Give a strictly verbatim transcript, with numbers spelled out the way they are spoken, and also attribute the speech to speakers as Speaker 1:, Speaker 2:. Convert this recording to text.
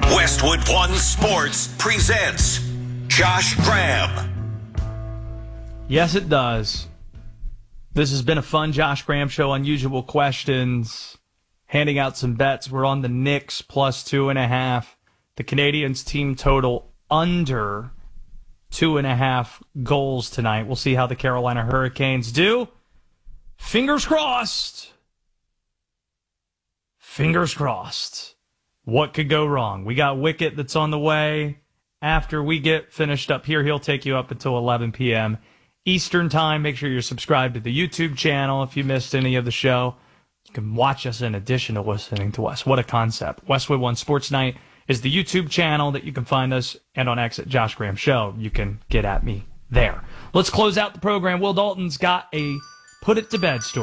Speaker 1: Westwood One Sports presents Josh Graham.
Speaker 2: Yes, it does. This has been a fun Josh Graham show. Unusual questions, handing out some bets. We're on the Knicks plus two and a half. The Canadians team total under two and a half goals tonight. We'll see how the Carolina Hurricanes do. Fingers crossed. Fingers crossed. What could go wrong? We got Wicket that's on the way. After we get finished up here, he'll take you up until eleven p.m. Eastern time. Make sure you're subscribed to the YouTube channel if you missed any of the show. You can watch us in addition to listening to us. What a concept. Westwood One Sports Night is the YouTube channel that you can find us, and on X at Josh Graham Show. You can get at me there. Let's close out the program. Will Dalton's got a put it to bed story.